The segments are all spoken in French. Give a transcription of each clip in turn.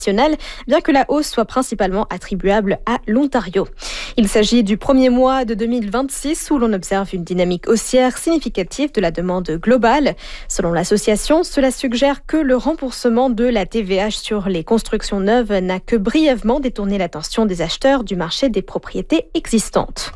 bien que la hausse soit principalement attribuable à l'Ontario. Il s'agit du premier mois de 2026 où l'on observe une dynamique haussière significative de la demande globale. Selon l'association, cela suggère que le remboursement de la TVH sur les constructions neuves n'a que brièvement détourné l'attention des acheteurs du marché des propriétés existantes.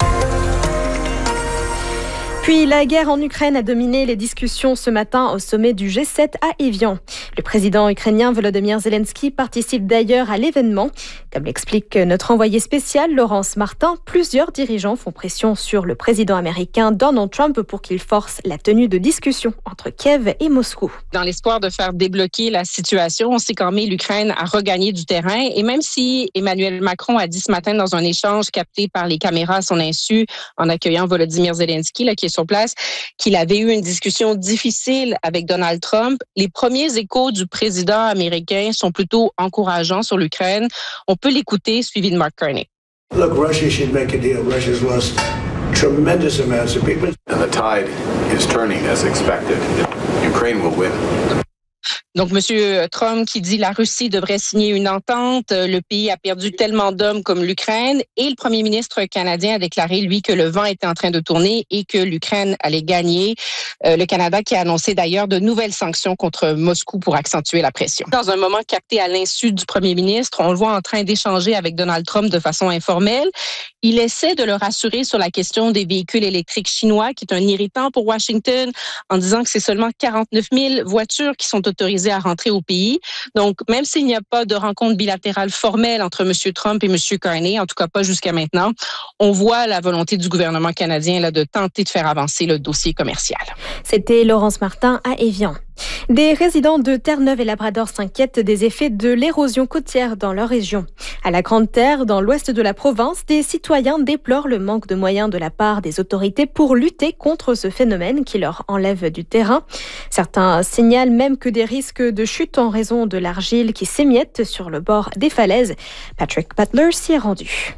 Puis la guerre en Ukraine a dominé les discussions ce matin au sommet du G7 à Évian. Le président ukrainien Volodymyr Zelensky participe d'ailleurs à l'événement. Comme l'explique notre envoyé spécial Laurence Martin, plusieurs dirigeants font pression sur le président américain Donald Trump pour qu'il force la tenue de discussions entre Kiev et Moscou. Dans l'espoir de faire débloquer la situation, on sait qu'en mai, l'Ukraine a regagné du terrain. Et même si Emmanuel Macron a dit ce matin dans un échange capté par les caméras à son insu en accueillant Volodymyr Zelensky, qui est sur place, qu'il avait eu une discussion difficile avec Donald Trump. Les premiers échos du président américain sont plutôt encourageants sur l'Ukraine. On peut l'écouter, suivi de Mark Carney. Look, Russia should make a deal. Russia's lost tremendous amounts of people. And the tide is turning as expected. Ukraine will win. Donc, M. Trump qui dit la Russie devrait signer une entente, le pays a perdu tellement d'hommes comme l'Ukraine, et le premier ministre canadien a déclaré, lui, que le vent était en train de tourner et que l'Ukraine allait gagner. Le Canada qui a annoncé d'ailleurs de nouvelles sanctions contre Moscou pour accentuer la pression. Dans un moment capté à l'insu du premier ministre, on le voit en train d'échanger avec Donald Trump de façon informelle. Il essaie de le rassurer sur la question des véhicules électriques chinois, qui est un irritant pour Washington, en disant que c'est seulement 49 000 voitures qui sont autorisées à rentrer au pays. Donc, même s'il n'y a pas de rencontre bilatérale formelle entre M. Trump et M. Carney, en tout cas pas jusqu'à maintenant, on voit la volonté du gouvernement canadien là, de tenter de faire avancer le dossier commercial. C'était Laurence Martin à Évian. Des résidents de Terre-Neuve et Labrador s'inquiètent des effets de l'érosion côtière dans leur région. À la Grande-Terre, dans l'ouest de la province, des citoyens déplorent le manque de moyens de la part des autorités pour lutter contre ce phénomène qui leur enlève du terrain. Certains signalent même que des risques de chute en raison de l'argile qui s'émiette sur le bord des falaises. Patrick Butler s'y est rendu.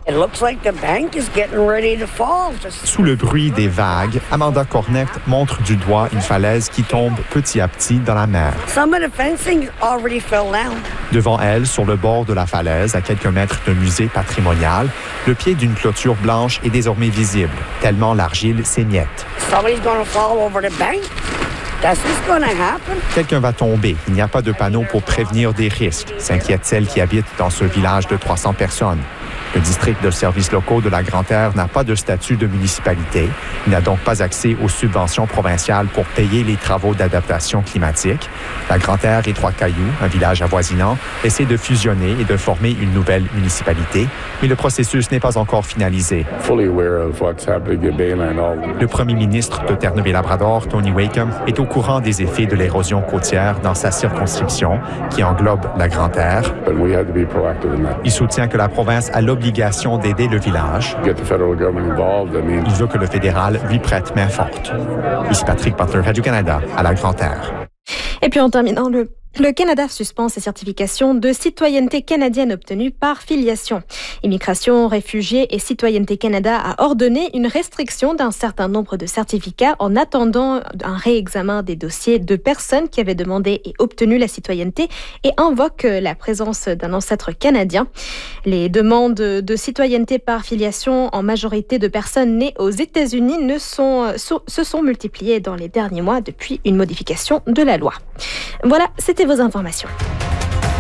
Sous le bruit des vagues, Amanda Cornett montre du doigt une falaise qui tombe petit à petit dans la mer. Devant elle, sur le bord de la falaise, à quelques mètres d'un musée patrimonial, le pied d'une clôture blanche est désormais visible, tellement l'argile s'émiette. Quelqu'un va tomber. Il n'y a pas de panneau pour prévenir des risques, s'inquiète celle qui habite dans ce village de 300 personnes. Le district de services locaux de la Grande-Terre n'a pas de statut de municipalité. Il n'a donc pas accès aux subventions provinciales pour payer les travaux d'adaptation climatique. La Grande-Terre et Trois-Cailloux, un village avoisinant, essaient de fusionner et de former une nouvelle municipalité, mais le processus n'est pas encore finalisé. Le premier ministre de Terre-Neuve et Labrador, Tony Wakeham, est au courant des effets de l'érosion côtière dans sa circonscription qui englobe la Grande-Terre. Il soutient que la province a l'obligation d'aider le village. Il veut que le fédéral lui prête main forte. Ici Patrick Butler, Radio-Canada, à la Grande-Terre. Et puis en terminant, le Canada suspend ses certifications de citoyenneté canadienne obtenues par filiation. Immigration, Réfugiés et Citoyenneté Canada a ordonné une restriction d'un certain nombre de certificats en attendant un réexamen des dossiers de personnes qui avaient demandé et obtenu la citoyenneté et invoque la présence d'un ancêtre canadien. Les demandes de citoyenneté par filiation en majorité de personnes nées aux États-Unis se sont multipliées dans les derniers mois depuis une modification de la loi. Voilà, c'était vos informations.